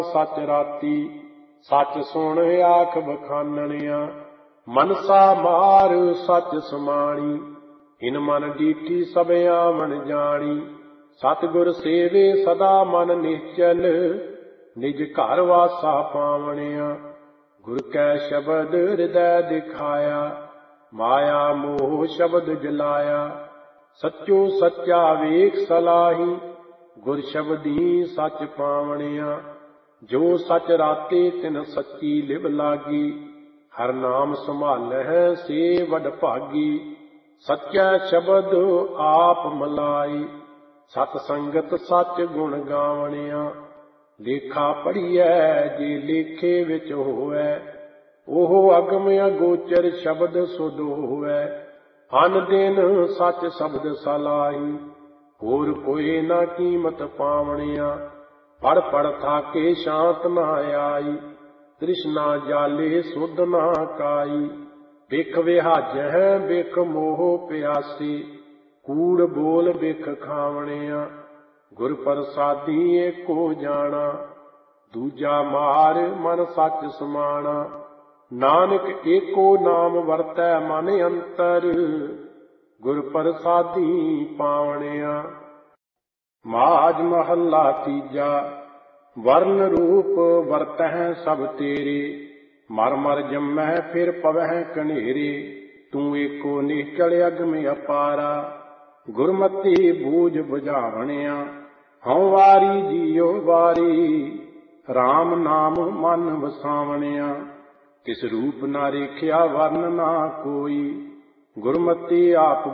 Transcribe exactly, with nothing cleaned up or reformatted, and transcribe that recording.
सच राती सच सुन आख बखाननिया मनसा मार सच समाणी इन मन डीठी सब आवन जानी सतगुर सेवे सदा मन निश्चल निज घर वासा पावनिया गुर कै शब्द हृदय दिखाया माया मोह शब्द जलाया सच्चो सच्चा वेख सलाही गुर शब्दी सच पावनिया जो सच राते तिन सच्ची लिव लागी हर नाम संभालह से वड भागी सच्चा शब्द आप मलाई सत संगत सच गुण गावनिया लेखा पढ़िए जे लेखे विच होवै ओह अगम अगोचर शब्द सुध होवै अन दिन सच शब्द सलाही होर कोई ना कीमत पावनिया पढ़ पढ़ थाके शांत ना आई तृष्णा जाले सुध ना काई बिख विहाज है बिख मोह प्यासी कूड़ बोल बिख खावनिया गुर प्रसादी एको जाना दूजा मार मन सच समाना नानक एको नाम वरतै मन अंतर गुर प्रसादी पावनिया माज महला तीजा वर्ण रूप वरतह सब तेरे मर मर जम्मह फिर पवह कनेरे तू एको निश्चल अगम अपारा गुरमति बूझ बुझावनिया हऊँ वारी जियो वारी राम नाम मन वसावनिया किस रूप ना रेखिया वर्ण ना कोई गुरमति आप